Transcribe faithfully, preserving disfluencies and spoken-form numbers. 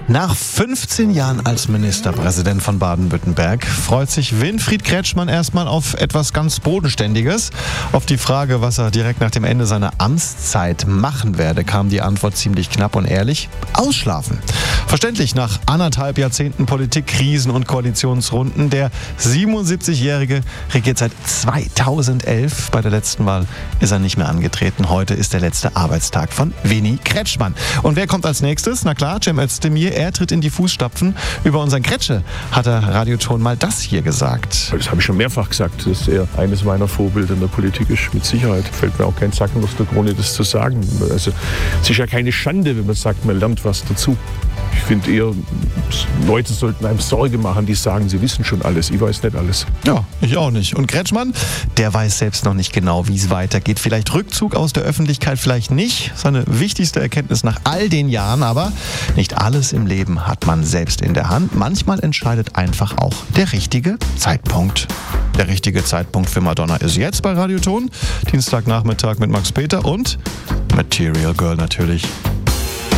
Nach fünfzehn Jahren als Ministerpräsident von Baden-Württemberg freut sich Winfried Kretschmann erstmal auf etwas ganz Bodenständiges. Auf die Frage, was er direkt nach dem Ende seiner Amtszeit machen werde, kam die Antwort ziemlich knapp und ehrlich: Ausschlafen. Verständlich, nach anderthalb Jahrzehnten Politik, Krisen und Koalitionsrunden. Der siebenundsiebzigjährige regiert seit zweitausendelf. Bei der letzten Wahl ist er nicht mehr angetreten. Heute ist der letzte Arbeitstag von Winnie Kretschmann. Und wer kommt als nächstes? Na klar, Cem Özdemir. Er tritt in die Fußstapfen. Über unseren Kretsche hat der Radioton mal das hier gesagt. Das habe ich schon mehrfach gesagt, dass er eines meiner Vorbilder in der Politik ist. Mit Sicherheit fällt mir auch kein Zacken aus der Krone, das zu sagen. Also, es ist ja keine Schande, wenn man sagt, man lernt was dazu. Ich finde eher, Leute sollten einem Sorge machen, die sagen, sie wissen schon alles. Ich weiß nicht alles. Ja, ich auch nicht. Und Kretschmann, der weiß selbst noch nicht genau, wie es weitergeht. Vielleicht Rückzug aus der Öffentlichkeit, vielleicht nicht. Seine wichtigste Erkenntnis nach all den Jahren. Aber nicht alles im Leben hat man selbst in der Hand. Manchmal entscheidet einfach auch der richtige Zeitpunkt. Der richtige Zeitpunkt für Madonna ist jetzt bei Radioton. Dienstagnachmittag mit Max Peter und Material Girl natürlich.